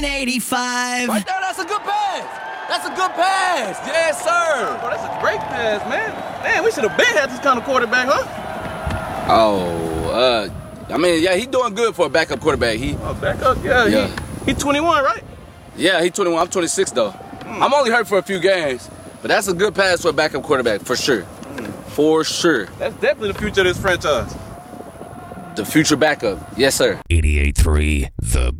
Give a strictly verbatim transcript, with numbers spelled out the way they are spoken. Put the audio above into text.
eighty-five. Right there, that's a good pass. That's a good pass. Yes, sir. Oh, that's a great pass, man. Man, we should have been had this kind of quarterback, huh? Oh, uh, I mean, yeah, he doing good for a backup quarterback. He, Oh, backup? Yeah, Yeah. he, he twenty-one, right? yeah, he twenty-one. I'm twenty-six though. I'm only hurt for a few games, but that's a good pass for a backup quarterback for sure. For sure. That's definitely the future of this franchise. The future backup. Yes, sir. eighty-eight three, The